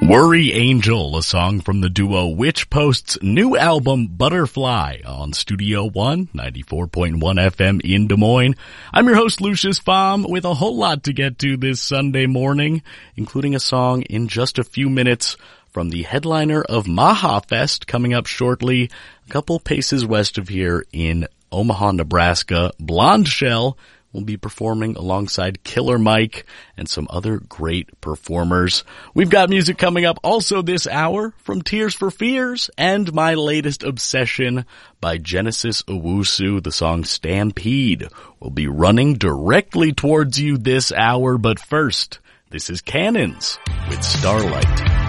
Worry Angel, a song from the duo Witch Post's new album Butterfly on Studio One, 94.1 FM in Des Moines. I'm your host Lucius Baum with a whole lot to get to this Sunday morning, including a song in just a few minutes from the headliner of Maha Fest coming up shortly, a couple paces west of here in Omaha, Nebraska. Blonde Shell will be performing alongside Killer Mike and some other great performers. We've got music coming up also this hour from Tears for Fears and my latest obsession by Genesis Owusu. The song Stampede will be running directly towards you this hour, but first, this is Cannons with Starlight.